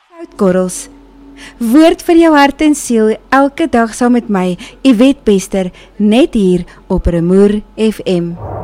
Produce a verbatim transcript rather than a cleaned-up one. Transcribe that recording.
Soutkorrels. Woord vir jou hart en siel, elke dag saam met my, Yvette Bester, net hier op Remoer F M.